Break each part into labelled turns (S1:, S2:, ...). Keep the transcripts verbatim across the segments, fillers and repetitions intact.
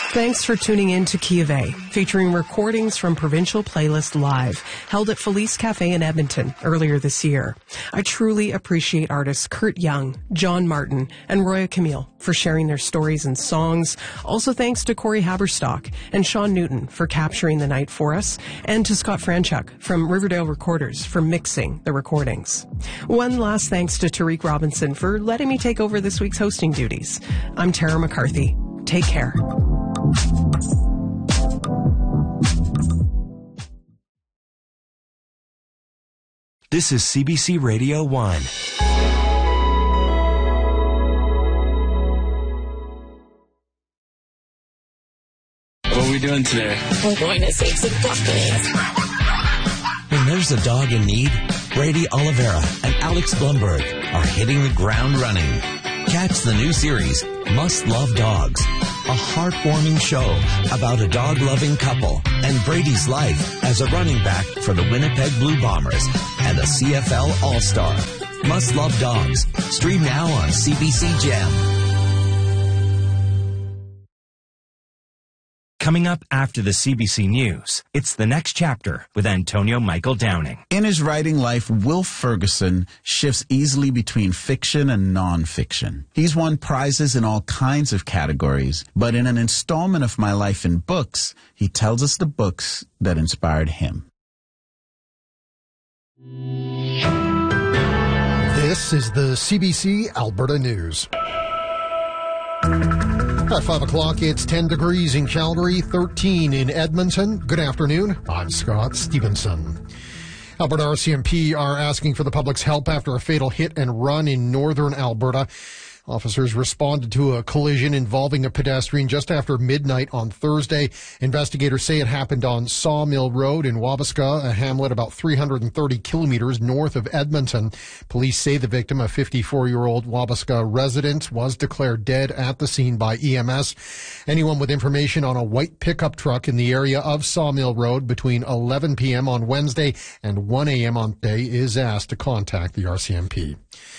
S1: Thanks for tuning in to Key of A, featuring recordings from Provincial Playlist Live, held at Felice Cafe in Edmonton earlier this year. I truly appreciate artists Kurt Young, John Martin, and Roya Camille for sharing their stories and songs. Also thanks to Corey Haberstock and Sean Newton for capturing the night for us, and to Scott Franchuk from Riverdale Recorders for mixing the recordings. One last thanks to Tariq Robinson for letting me take over this week's hosting duties. I'm Tara McCarthy. Take care.
S2: This is C B C Radio one.
S3: What are we doing today?
S4: We're going to save some puppies.
S5: When there's a dog in need, Brady Oliveira and Alex Blumberg are hitting the ground running. Catch the new series, Must Love Dogs, a heartwarming show about a dog-loving couple and Brady's life as a running back for the Winnipeg Blue Bombers and a C F L All-Star. Must Love Dogs. Stream now on C B C Gem.
S2: Coming up after the C B C News, it's The Next Chapter with Antonio Michael Downing.
S6: In his writing life, Will Ferguson shifts easily between fiction and non-fiction. He's won prizes in all kinds of categories, but in an installment of My Life in Books, he tells us the books that inspired him.
S7: This is the C B C Alberta News. At five o'clock, it's ten degrees in Calgary, thirteen in Edmonton. Good afternoon. I'm Scott Stevenson. Alberta R C M P are asking for the public's help after a fatal hit and run in northern Alberta. Officers responded to a collision involving a pedestrian just after midnight on Thursday. Investigators say it happened on Sawmill Road in Wabasca, a hamlet about three hundred thirty kilometers north of Edmonton. Police say the victim, a fifty-four-year-old Wabasca resident, was declared dead at the scene by E M S. Anyone with information on a white pickup truck in the area of Sawmill Road between eleven p.m. on Wednesday and one a.m. on Thursday is asked to contact the R C M P.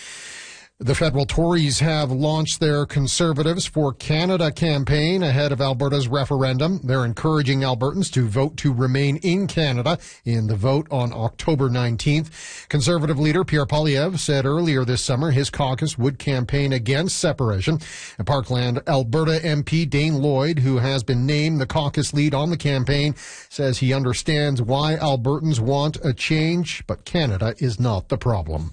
S7: The federal Tories have launched their Conservatives for Canada campaign ahead of Alberta's referendum. They're encouraging Albertans to vote to remain in Canada in the vote on October nineteenth. Conservative leader Pierre Poilievre said earlier this summer his caucus would campaign against separation. Parkland Alberta M P Dane Lloyd, who has been named the caucus lead on the campaign, says he understands why Albertans want a change, but Canada is not the problem.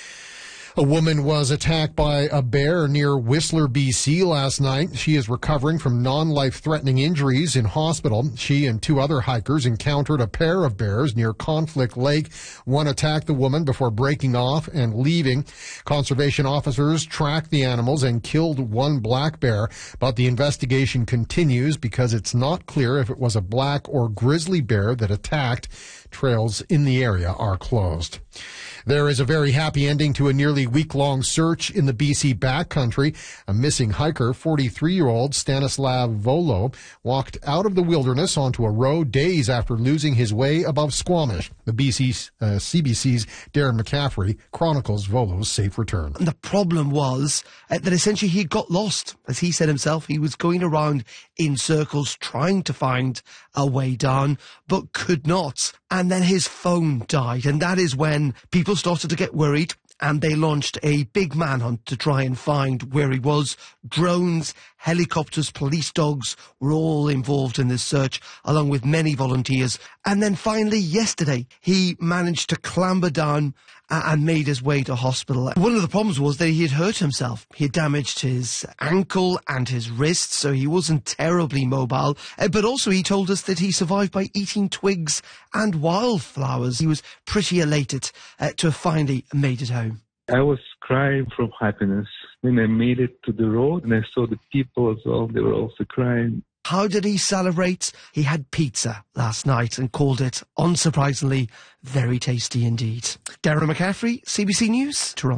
S7: A woman was attacked by a bear near Whistler, B C last night. She is recovering from non-life-threatening injuries in hospital. She and two other hikers encountered a pair of bears near Conflict Lake. One attacked the woman before breaking off and leaving. Conservation officers tracked the animals and killed one black bear, but the investigation continues because it's not clear if it was a black or grizzly bear that attacked. Trails in the area are closed. There is a very happy ending to a nearly week-long search in the B C backcountry. A missing hiker, forty-three-year-old Stanislav Volo, walked out of the wilderness onto a road days after losing his way above Squamish. The B C's, uh, C B C's Darren McCaffrey chronicles Volo's safe return.
S8: And the problem was uh, that essentially he got lost. As he said himself, he was going around in circles trying to find a way down, but could not. And then his phone died, and that is when people started to get worried, and they launched a big manhunt to try and find where he was. Drones, helicopters, police dogs were all involved in this search, along with many volunteers. And then finally, yesterday, he managed to clamber down and made his way to hospital. One of the problems was that he had hurt himself. He had damaged his ankle and his wrist, so he wasn't terribly mobile. Uh, but also he told us that he survived by eating twigs and wildflowers. He was pretty elated uh, to have finally made it home.
S9: I was crying from happiness. When I made it to the road and I saw the people as well, they were also crying.
S8: How did he celebrate? He had pizza last night and called it, unsurprisingly, very tasty indeed. Darren McCaffrey, C B C News, Toronto.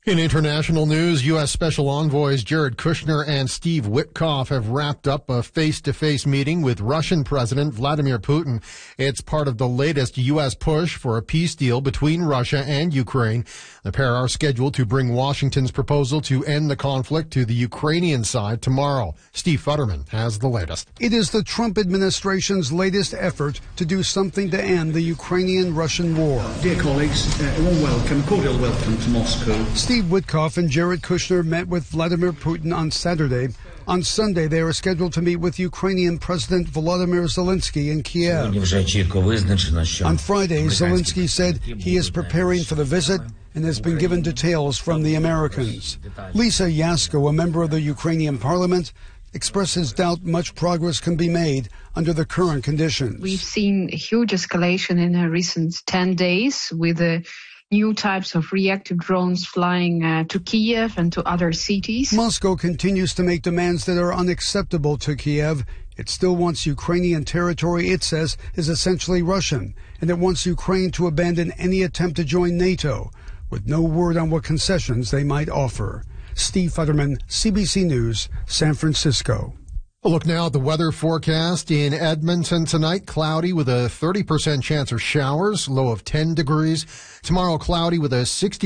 S7: In international news, U S. Special Envoys Jared Kushner and Steve Witkoff have wrapped up a face-to-face meeting with Russian President Vladimir Putin. It's part of the latest U S push for a peace deal between Russia and Ukraine. The pair are scheduled to bring Washington's proposal to end the conflict to the Ukrainian side tomorrow. Steve Futterman has the latest.
S10: It is the Trump administration's latest effort to do something to end the Ukrainian-Russian war.
S11: Dear colleagues, uh, a warm welcome, cordial welcome to Moscow.
S10: Steve Witkoff and Jared Kushner met with Vladimir Putin on Saturday. On Sunday, they are scheduled to meet with Ukrainian President Volodymyr Zelensky in Kiev. On Friday, Zelensky said he is preparing for the visit and has been given details from the Americans. Lisa Yasko, a member of the Ukrainian parliament, expresses doubt much progress can be made under the current conditions.
S12: We've seen a huge escalation in the recent ten days with the new types of reactive drones flying uh, to Kiev and to other cities.
S10: Moscow continues to make demands that are unacceptable to Kiev. It still wants Ukrainian territory it says is essentially Russian, and it wants Ukraine to abandon any attempt to join NATO, with no word on what concessions they might offer. Steve Futterman, C B C News, San Francisco.
S7: A look now at the weather forecast in Edmonton tonight. Cloudy with a thirty percent chance of showers, low of ten degrees. Tomorrow, cloudy with a sixty